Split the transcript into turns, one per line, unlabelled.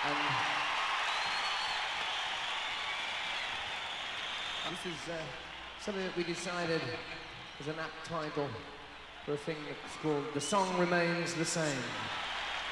And this is something that we decided as an apt title for a thing that's called The Song Remains the Same.